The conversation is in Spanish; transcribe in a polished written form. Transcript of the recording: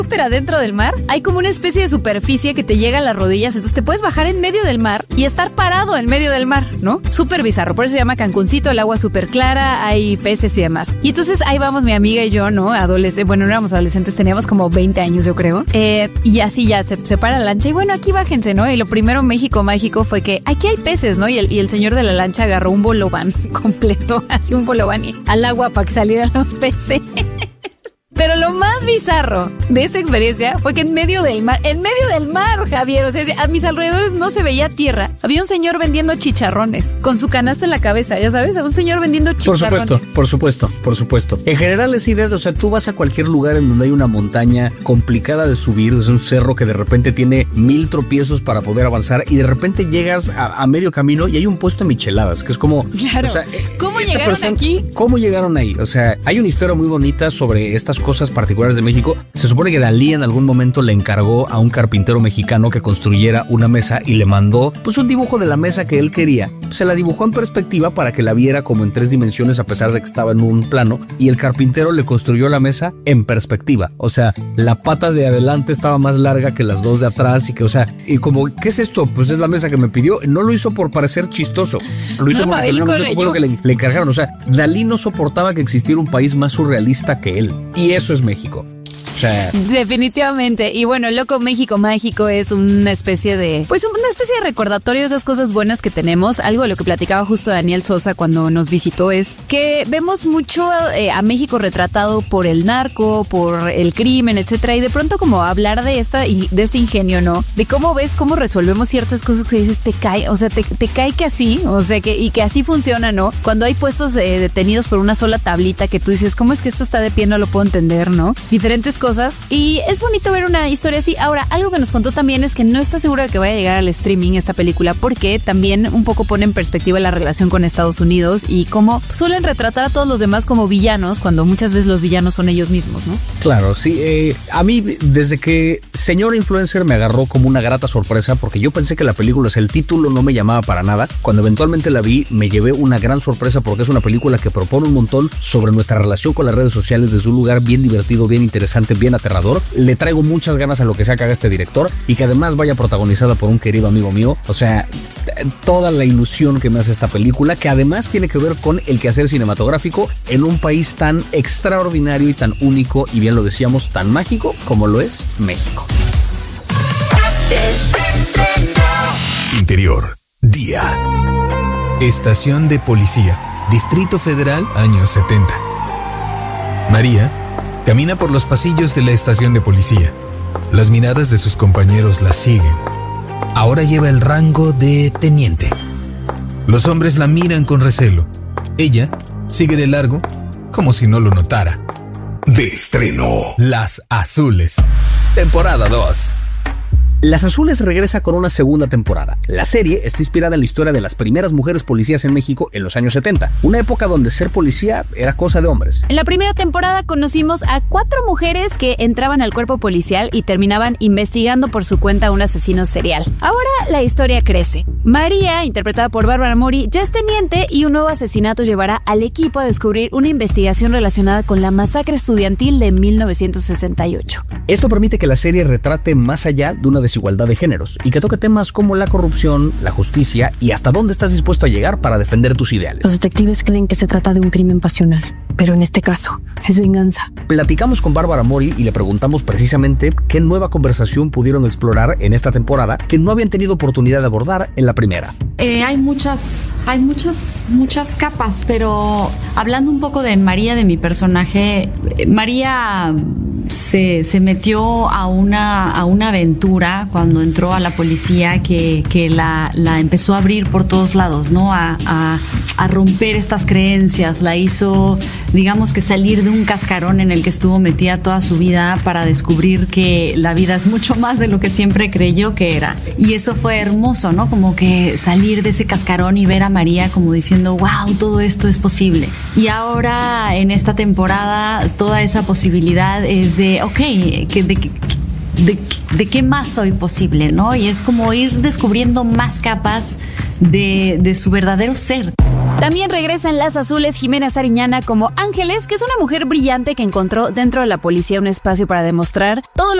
súper adentro del mar, hay como una especie de superficie que te llega a las rodillas, entonces te puedes bajar en medio del mar y estar parado en medio del mar, ¿no? Súper bizarro, por eso se llama Cancuncito, el agua súper clara, hay peces y demás. Y entonces ahí vamos mi amiga y yo, ¿no? Bueno, no éramos adolescentes, teníamos como 20 años yo creo, y así ya se para la lancha y bueno, aquí bájense, ¿no? Y lo primero México mágico fue que aquí hay peces, ¿no? Y el señor de la lancha agarró un bolobán completo, así un bolobán al agua para que salieran los peces. Pero lo más bizarro de esta experiencia fue que en medio del mar, Javier, o sea, a mis alrededores no se veía tierra. Había un señor vendiendo chicharrones con su canasta en la cabeza, ya sabes, un señor vendiendo chicharrones. Por supuesto. En general es idea, o sea, tú vas a cualquier lugar en donde hay una montaña complicada de subir, es un cerro que de repente tiene 1000 tropiezos para poder avanzar y de repente llegas a medio camino y hay un puesto de micheladas, que es como... Claro, o sea, ¿cómo llegaron aquí? ¿Cómo llegaron ahí? O sea, hay una historia muy bonita sobre estas cosas particulares de México. Se supone que Dalí en algún momento le encargó a un carpintero mexicano que construyera una mesa y le mandó pues un dibujo de la mesa que él quería. Se la dibujó en perspectiva para que la viera como en 3 dimensiones a pesar de que estaba en un plano y el carpintero le construyó la mesa en perspectiva. O sea, la pata de adelante estaba más larga que las 2 de atrás y que, o sea, y como, ¿qué es esto? Pues es la mesa que me pidió. No lo hizo por parecer chistoso. Lo hizo porque eso fue lo que le encargaron. O sea, Dalí no soportaba que existiera un país más surrealista que él. Y eso es México. O sea, definitivamente. Y bueno, Loco México Mágico es una especie de recordatorio de esas cosas buenas que tenemos. Algo de lo que platicaba justo Daniel Sosa cuando nos visitó es que vemos mucho a México retratado por el narco, por el crimen, etcétera. Y de pronto como hablar de este ingenio, ¿no? De cómo resolvemos ciertas cosas que dices, te cae que así, o sea, que así funciona, ¿no? Cuando hay puestos detenidos por una sola tablita que tú dices, ¿cómo es que esto está de pie? No lo puedo entender, ¿no? Diferentes cosas. Y es bonito ver una historia así. Ahora, algo que nos contó también es que no está seguro de que vaya a llegar al streaming esta película porque también un poco pone en perspectiva la relación con Estados Unidos y cómo suelen retratar a todos los demás como villanos cuando muchas veces los villanos son ellos mismos, ¿no? Claro, sí. A mí, desde que Señor Influencer me agarró como una grata sorpresa porque yo pensé que la película, el título no me llamaba para nada. Cuando eventualmente la vi, me llevé una gran sorpresa porque es una película que propone un montón sobre nuestra relación con las redes sociales desde un lugar bien divertido, bien interesante, bien aterrador. Le traigo muchas ganas a lo que sea que haga este director y que además vaya protagonizada por un querido amigo mío. O sea, toda la ilusión que me hace esta película, que además tiene que ver con el quehacer cinematográfico en un país tan extraordinario y tan único y bien lo decíamos, tan mágico como lo es México. Interior, día. Estación de policía, Distrito Federal, años 70. María camina por los pasillos de la estación de policía. Las miradas de sus compañeros la siguen. Ahora lleva el rango de teniente. Los hombres la miran con recelo. Ella sigue de largo, como si no lo notara. De estreno, Las Azules, temporada 2. Las Azules regresa con una segunda temporada. La serie está inspirada en la historia de las primeras mujeres policías en México en los años 70, una época donde ser policía era cosa de hombres. En la primera temporada conocimos a 4 mujeres que entraban al cuerpo policial y terminaban investigando por su cuenta a un asesino serial. Ahora la historia crece. María, interpretada por Bárbara Mori, ya es teniente y un nuevo asesinato llevará al equipo a descubrir una investigación relacionada con la masacre estudiantil de 1968. Esto permite que la serie retrate más allá de una desigualdad de géneros y que toque temas como la corrupción, la justicia y hasta dónde estás dispuesto a llegar para defender tus ideales. Los detectives creen que se trata de un crimen pasional, pero en este caso es venganza. Platicamos con Bárbara Mori y le preguntamos precisamente qué nueva conversación pudieron explorar en esta temporada que no habían tenido oportunidad de abordar en la primera. Hay muchas capas, pero hablando un poco de María, de mi personaje, María se metió a una aventura cuando entró a la policía que la empezó a abrir por todos lados, ¿no? A romper estas creencias, la hizo, digamos que salir de un cascarón en el que estuvo metida toda su vida para descubrir que la vida es mucho más de lo que siempre creyó que era. Y eso fue hermoso, ¿no? Como que salir de ese cascarón y ver a María como diciendo, wow, todo esto es posible. Y ahora en esta temporada toda esa posibilidad es de, ok, de qué más soy posible, ¿no? Y es como ir descubriendo más capas de su verdadero ser. También regresan las azules Jimena Sariñana como Ángeles, que es una mujer brillante que encontró dentro de la policía un espacio para demostrar todo lo